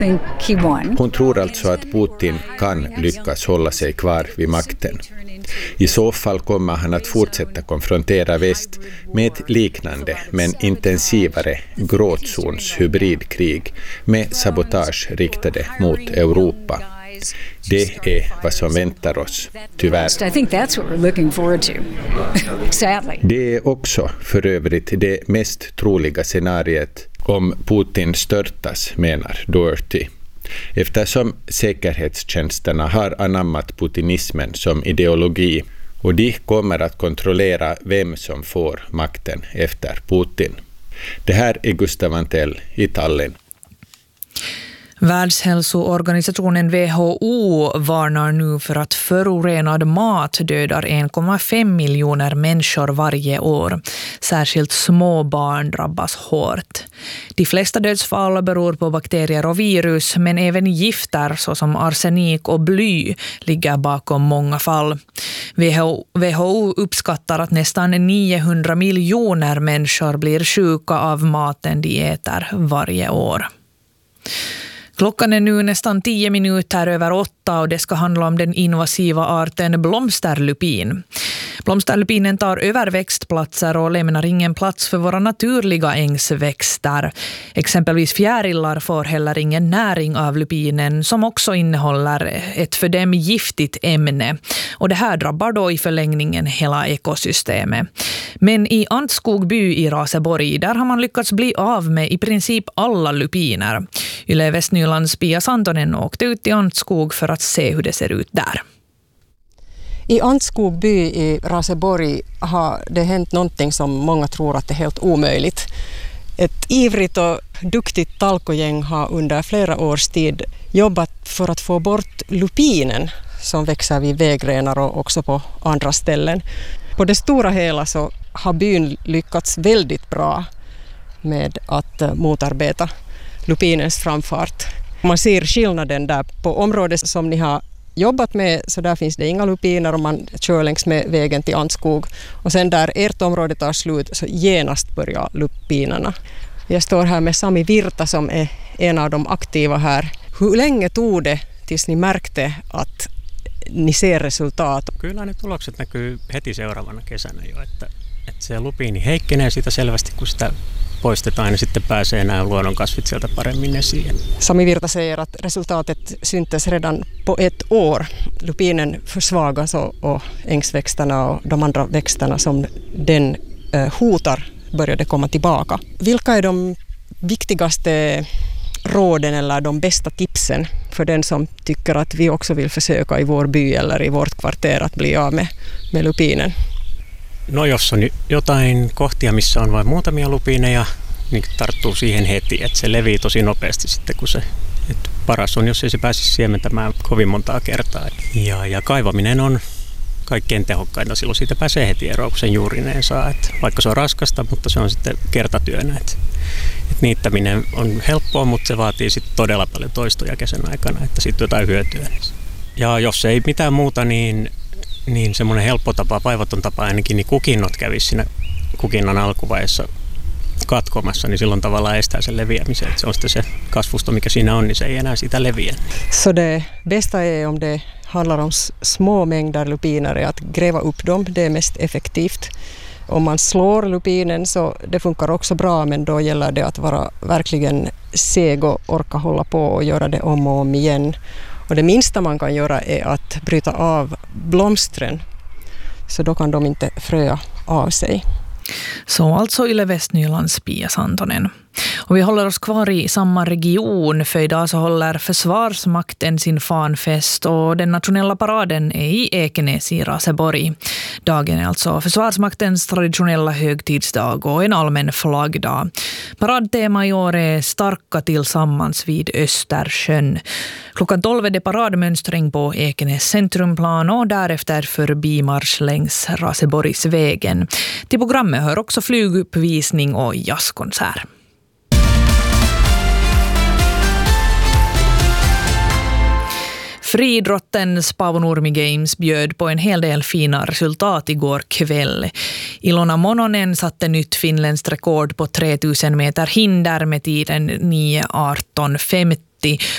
Hon tror alltså att Putin kan lyckas hålla sig kvar vid makten. I så fall kommer han att fortsätta konfrontera väst med ett liknande men intensivare gråtzons hybridkrig med sabotage riktade mot Europa. Det är vad som väntar oss, tyvärr. I think that's what we're looking forward to. Sadly. Det är också för övrigt det mest troliga scenariet om Putin störtas, menar Doherty. Eftersom säkerhetstjänsterna har anammat putinismen som ideologi och de kommer att kontrollera vem som får makten efter Putin. Det här är Gustav Antell i Tallinn. Världshälsoorganisationen WHO varnar nu för att förorenad mat dödar 1,5 miljoner människor varje år. Särskilt små barn drabbas hårt. De flesta dödsfall beror på bakterier och virus, men även gifter såsom arsenik och bly ligger bakom många fall. WHO uppskattar att nästan 900 miljoner människor blir sjuka av maten de äter varje år. Klockan är nu nästan 10 minuter över 8 och det ska handla om den invasiva arten blomsterlupin. Blomsterlupinen tar över växtplatser och lämnar ingen plats för våra naturliga ängsväxter. Exempelvis fjärilar får heller ingen näring av lupinen som också innehåller ett för dem giftigt ämne. Och det här drabbar då i förlängningen hela ekosystemet. Men i Antskog by i Raseborg, där har man lyckats bli av med i princip alla lupiner. Yle Västnylands Pia Santonen åkte ut i Antskog för att se hur det ser ut där. I Antskog by i Raseborg har det hänt någonting som många tror att det är helt omöjligt. Ett ivrigt och duktigt talkogäng har under flera års tid jobbat för att få bort lupinen som växer vid vägrenar och också på andra ställen. På det stora hela så har byn lyckats väldigt bra med att motarbeta lupinens framfart. Man ser skillnaden där på området som ni har jobbat med, så där finns det inga lupiner om man kör längs med vägen till Antskog. Och sen där ert område tar slut så genast börjar lupinerna. Jag står här med Sami Virta som är en av de aktiva här. Hur länge tog det tills ni märkte att ni ser resultat? Kyllä ne tulokset näkyy heti seuraavana kesänä jo, että se lupiini heikkenee siitä selvästi, kun sitä poistetaan, niin sitten pääsee nämä luonnonkasvit sieltä paremmin esiin. Sami Virta säger att resultatet syntes redan på ett år. Lupinen försvagas och ängsväxterna och de andra växterna som den hotar började komma tillbaka. Vilka är de viktigaste råden eller de bästa tipsen för den som tycker att vi också vill försöka i vår by eller i vårt kvarter att bli av med lupinen? No jos on jotain kohtia, missä on vain muutamia lupiineja, niin tarttuu siihen heti, että se levii tosi nopeasti sitten, kun se paras on, jos ei se pääsisi siementämään kovin montaa kertaa. Ja kaivaminen on kaikkein tehokkainta, silloin siitä pääsee heti eroon, kun sen juurineen saa. Että vaikka se on raskasta, mutta se on sitten kertatyönä. Että niittäminen on helppoa, mutta se vaatii sitten todella paljon toistoja kesän aikana, että siitä jotain hyötyä. Ja jos ei mitään muuta, niin semmoinen helppo tapa, vaivaton tapa ainakin, niin kukinnot kävisi siinä kukinnan alkuvaiheessa katkomassa, niin silloin tavallaan estää sen leviämisen. Että se on sitten se kasvusto, mikä siinä on, niin se ei enää siitä leviä. Så det bästa är om det handlar om små mängder lupiner, att gräva upp dem, det är mest effektivt. Om man slår lupinen så det funkar också bra, men då gäller det att vara verkligen seg och orka hålla på och göra det om och om igen. Och det minsta man kan göra är att bryta av blomstren, så då kan de inte fröa av sig. Så alltså Yle Västnylands Pia Santonen. Och vi håller oss kvar i samma region, för idag så håller Försvarsmakten sin fanfest och den nationella paraden är i Ekenäs i Raseborg. Dagen är alltså Försvarsmaktens traditionella högtidsdag och en allmän flaggdag. Paradtema i år är starka tillsammans vid Östersjön. Klockan 12 är det paradmönstring på Ekenäs centrumplan och därefter förbimarsch längs Raseborgsvägen. Till programmet hör också flyguppvisning och jazzkonsert. Friidrottens Paavo Nurmi Games bjöd på en hel del fina resultat igår kväll. Ilona Mononen satte nytt finländskt rekord på 3000 meter hinder med tiden 9:18,50